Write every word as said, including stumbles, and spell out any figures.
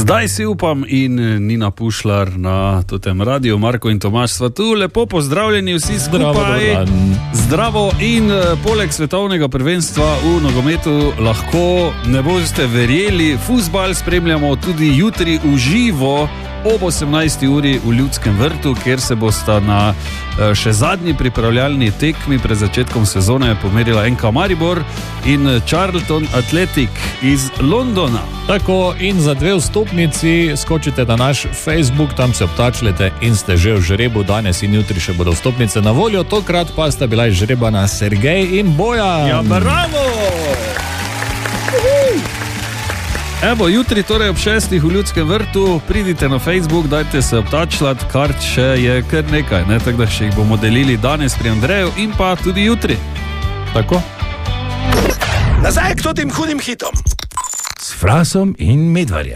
Zdaj si upam in Nina Pušlar na tem radiju, Marko in Tomaž sva tu, lepo pozdravljeni vsi skupaj. Zdravo, Zdravo in poleg svetovnega prvenstva v nogometu lahko, ne boste verjeli, fuzbal spremljamo tudi jutri v živo ob osemnajsti uri v Ljudskem vrtu, kjer se bosta na še zadnji pripravljalni tekmi pred začetkom sezone pomerila N K Maribor in Charlton Athletic iz Londona. Tako, in za dve vstopnici skočite na naš Facebook, tam se obtačljete in ste že v žrebu, danes in jutri še bodo vstopnice na voljo, tokrat pa sta bila izžrebana Sergej in Bojan. Ja, bravo! Evo, jutri torej ob šestih v Ljudskem vrtu, pridite na Facebook, dajte se obtačljati, kart še je kar nekaj, ne? Tako da še jih bomo delili danes pri Andreju in pa tudi jutri. Tako? Nazaj k tem hudim hitom. S Frasom in Medvarjem.